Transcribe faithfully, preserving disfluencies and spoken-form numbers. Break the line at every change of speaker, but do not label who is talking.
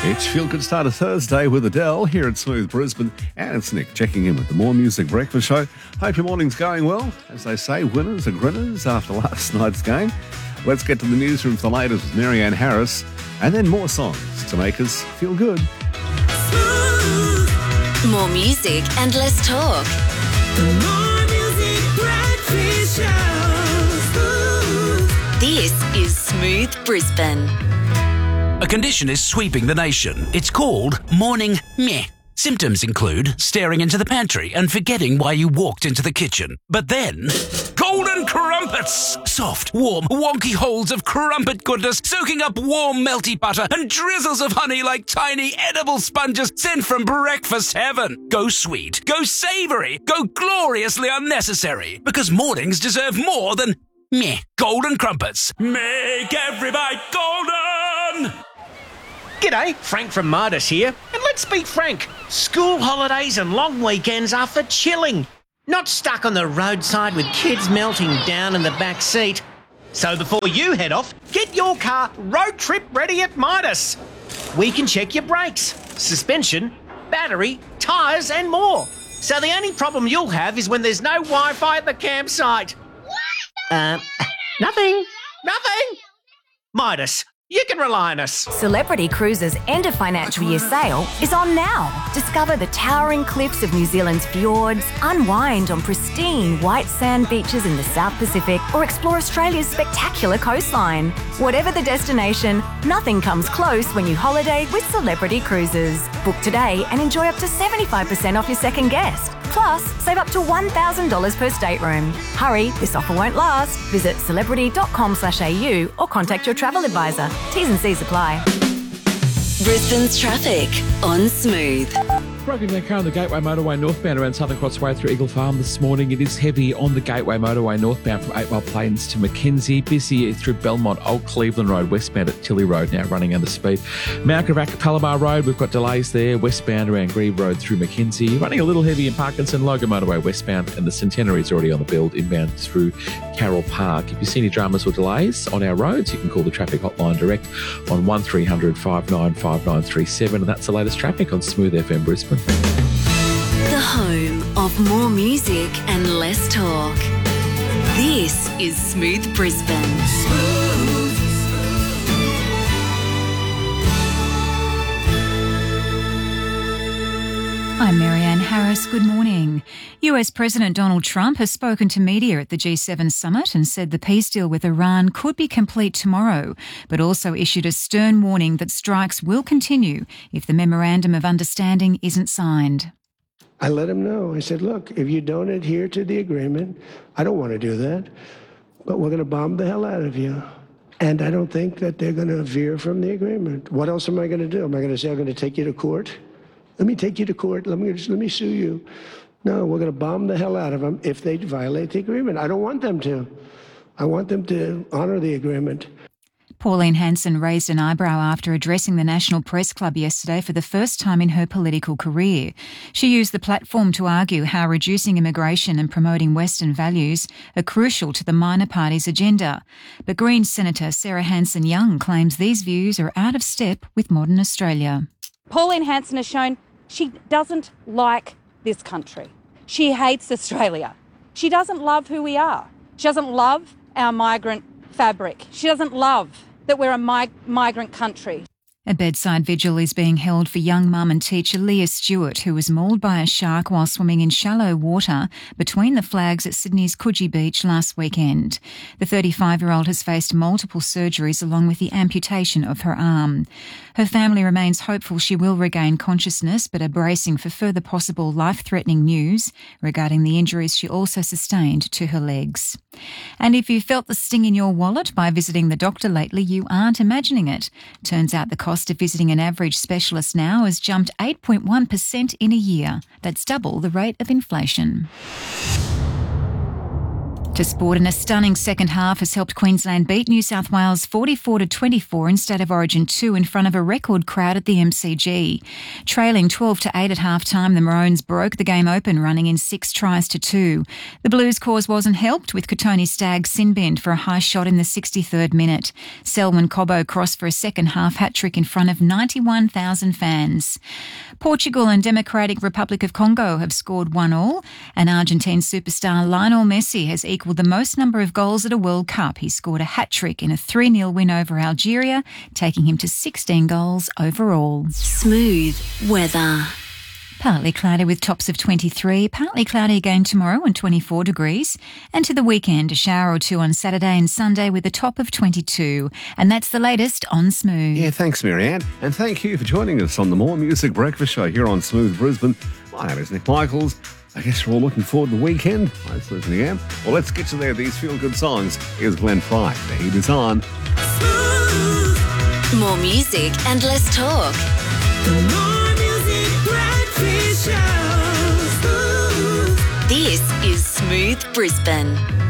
It's Feel Good Start of Thursday with Adele here at Smooth Brisbane, and it's Nick checking in with the More Music Breakfast Show. Hope your morning's going well. As they say, winners are grinners after last night's game. Let's get to the newsroom for the latest with Marianne Harris, and then more songs to make us feel good.
More music and less talk.
The More Music Breakfast Show.
This is Smooth Brisbane.
A condition is sweeping the nation. It's called morning meh. Symptoms include staring into the pantry and forgetting why you walked into the kitchen. But then, golden crumpets! Soft, warm, wonky holes of crumpet goodness soaking up warm, melty butter and drizzles of honey like tiny edible sponges sent from breakfast heaven. Go sweet, go savoury, go gloriously unnecessary. Because mornings deserve more than meh. Golden crumpets. Make every bite golden!
G'day, Frank from Midas here, and let's be frank, school holidays and long weekends are for chilling, not stuck on the roadside with kids melting down in the back seat. So before you head off, get your car road trip ready at Midas. We can check your brakes, suspension, battery, tyres and more. So the only problem you'll have is when there's no Wi-Fi at the campsite. What? Uh, nothing, nothing. Midas. You can rely on us.
Celebrity Cruises' end of financial year sale is on now. Discover the towering cliffs of New Zealand's fjords, unwind on pristine white sand beaches in the South Pacific, or explore Australia's spectacular coastline. Whatever the destination, nothing comes close when you holiday with Celebrity Cruises. Book today and enjoy up to seventy-five percent off your second guest. Plus, save up to one thousand dollars per stateroom. Hurry, this offer won't last. Visit celebrity dot com slash a u or contact your travel advisor. T's and C's apply.
Brisbane's traffic on Smooth.
Broken down car on the Gateway Motorway northbound around Southern Crossway through Eagle Farm this morning. It is heavy on the Gateway Motorway northbound from Eight Mile Plains to Mackenzie. Busy through Belmont, Old Cleveland Road, westbound at Tilly Road, now running under speed. Mount Gravatt, Palomar Road, we've got delays there. Westbound around Grieve Road through Mackenzie. Running a little heavy in Parkinson, Logan Motorway westbound, and the Centenary is already on the build inbound through Carroll Park. If you see any dramas or delays on our roads, you can call the traffic hotline direct on one three hundred, five nine five nine three seven, and that's the latest traffic on Smooth F M Brisbane.
The home of more music and less talk. This is Smooth Brisbane.
I'm Marianne Harris. Good morning. U S President Donald Trump has spoken to media at the G seven summit and said the peace deal with Iran could be complete tomorrow, but also issued a stern warning that strikes will continue if the Memorandum of Understanding isn't signed.
I let him know. I said, look, if you don't adhere to the agreement, I don't want to do that, but we're going to bomb the hell out of you. And I don't think that they're going to veer from the agreement. What else am I going to do? Am I going to say I'm going to take you to court? Let me take you to court. Let me just, let me sue you. No, we're going to bomb the hell out of them if they violate the agreement. I don't want them to. I want them to honor the agreement.
Pauline Hanson raised an eyebrow after addressing the National Press Club yesterday for the first time in her political career. She used the platform to argue how reducing immigration and promoting Western values are crucial to the minor party's agenda. But Greens Senator Sarah Hanson-Young claims these views are out of step with modern Australia.
Pauline Hanson has shown she doesn't like this country. She hates Australia. She doesn't love who we are. She doesn't love our migrant fabric. She doesn't love that we're a mig- migrant country.
A bedside vigil is being held for young mum and teacher Leah Stewart, who was mauled by a shark while swimming in shallow water between the flags at Sydney's Coogee Beach last weekend. The thirty-five-year-old has faced multiple surgeries along with the amputation of her arm. Her family remains hopeful she will regain consciousness, but are bracing for further possible life-threatening news regarding the injuries she also sustained to her legs. And if you felt the sting in your wallet by visiting the doctor lately, you aren't imagining it. Turns out the cost of visiting an average specialist now has jumped eight point one percent in a year. That's double the rate of inflation. To sport, and a stunning second half has helped Queensland beat New South Wales forty-four to twenty-four in State of Origin two in front of a record crowd at the M C G. Trailing twelve to eight at half-time, the Maroons broke the game open, running in six tries to two. The Blues' cause wasn't helped, with Kotoni Staggs sin-binned for a high shot in the sixty-third minute. Selwyn Cobbo crossed for a second-half hat-trick in front of ninety-one thousand fans. Portugal and Democratic Republic of Congo have scored one all, and Argentine superstar Lionel Messi has equalled the most number of goals at a World Cup. He scored a hat-trick in a three nil win over Algeria, taking him to sixteen goals overall.
Smooth weather.
Partly cloudy with tops of twenty-three, partly cloudy again tomorrow and twenty-four degrees. And to the weekend, a shower or two on Saturday and Sunday with a top of twenty-two. And that's the latest on Smooth.
Yeah, thanks, Marianne. And thank you for joining us on the More Music Breakfast Show here on Smooth Brisbane. My name is Nick Michaels. I guess you're all looking forward to the weekend. I certainly am. Well, let's get to there. These feel-good songs. Here's Glenn Fry. The heat is on.
More music and less talk.
The More Music Breakfast Show.
This is Smooth Brisbane.